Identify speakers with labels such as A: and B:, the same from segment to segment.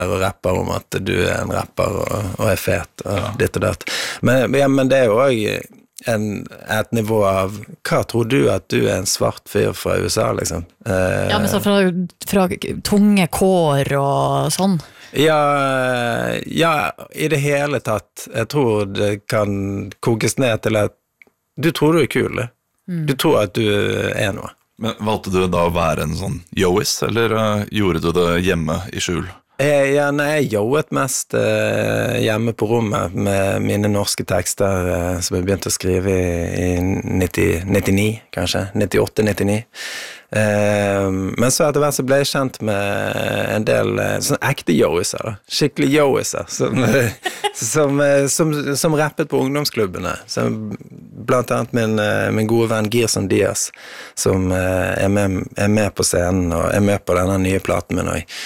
A: og rapper om at du en rapper og fet og ditt og datt. Men det jo også et nivå av, hva tror du at du en svart fyr fra USA, liksom?
B: Ja, men så fra tunge kår og sånn.
A: Ja, i det hele tatt. Jeg tror det kan kokes ned til at du tror du kul. Du tror at du noe.
C: Men valgte du da å være en sånn yois, eller gjorde du det hjemme i skjul?
A: Jeg jobbet mest hjemme på rommet med mine norske tekster som jeg begynte å skrive i 99, kanskje, 98-99. Men så etter hvert så ble jeg kjent med en del sånn ekte yoiser, da. Skikkelig yoiser, som rappet på ungdomsklubbene. Blant annet min gode venn Girson Diaz, som med på scenen og med på denne nye platen min også.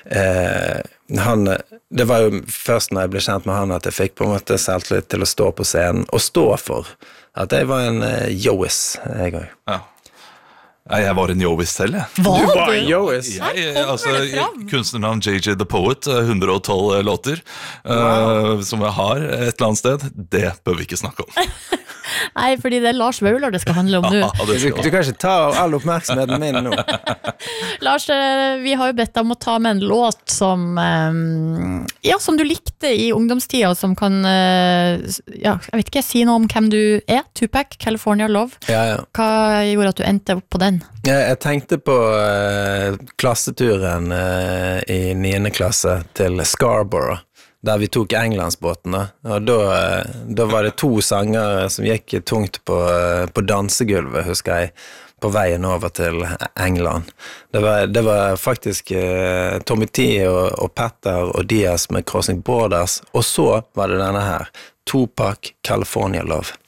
A: Det var jo først når jeg ble kjent med han at jeg fikk på en måte selvtillit til å stå på scenen og stå for at jeg var en yois, jeg også.
C: Ja. Jeg var en yois selv, jeg.
B: Var
A: du var en yois?
C: Kunstnernavn JJ The Poet, 112 låter, som jeg har et eller annet sted. Det bør vi ikke snakke om.
B: Nei, fordi det Lars Vaular det skal handle om nå.
A: Du kan ikke ta all oppmerksomheten min nå.
B: Lars, vi har jo bedt deg om å ta med en låt som som du likte i ungdomstida, som kan jeg vet ikke, si noe om hvem du Tupac, California Love.
A: Ja.
B: Hva gjorde at du endte opp på den?
A: Jeg tenkte på klasseturen i 9. klasse til Scarborough, der vi tok Englandsbåten, og da var det 2 sanger som gikk tungt på dansegulvet, husker jeg, på veien over til England. Det var faktisk Tommy T og Petter og Diaz med Crossing Borders, og så var det denne her, Tupac, California Love.